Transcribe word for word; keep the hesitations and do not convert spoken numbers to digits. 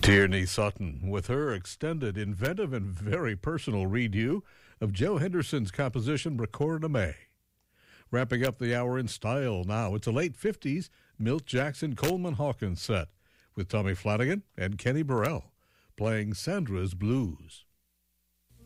Tierney Sutton with her extended, inventive, and very personal redo of Joe Henderson's composition Record a May. Wrapping up the hour in style now, it's a late fifties Milt Jackson Coleman Hawkins set with Tommy Flanagan and Kenny Burrell playing Sandra's Blues.